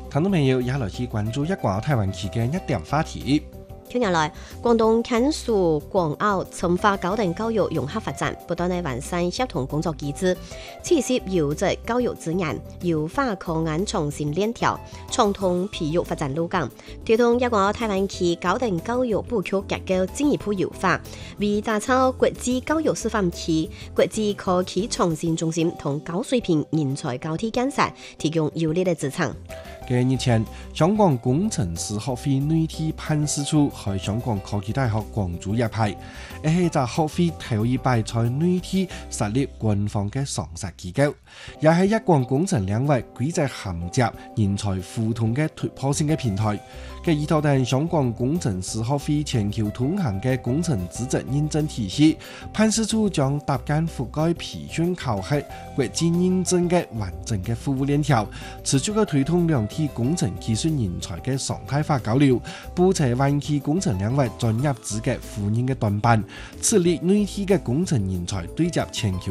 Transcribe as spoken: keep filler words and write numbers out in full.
聽眾朋友也來去關注一廣台灣區嘅一點話題。 近年來，廣東傾訴廣澳深化高等教育融合發展，不斷地完善協同工作機制，持續優質教育資源，優化課案重新鏈條，暢通培育發展路徑，推動一廣澳台灣區高等教育布局結構進一步優化，為打造國際教育示範區、國際科技創新中心同高水平人才交替建設提供有力的支撐。 幾日前，香港工程師學會內地辦事處喺香港科技大學廣州一派，而係就學會頭一擺在內地設立官方嘅上市機構，也係一廣工程領域規則銜接、人才互通嘅突破性嘅平台。嘅依托定香港工程師學會全球通行嘅工程資質認證體系，辦事處將搭建覆蓋培訓考核、國際認證嘅完整嘅服務鏈條，持續嘅推動兩地工程技術人才嘅常態化交流，布齊灣區工程領域專業資格互認嘅短板，設立內地嘅工程人才對接全球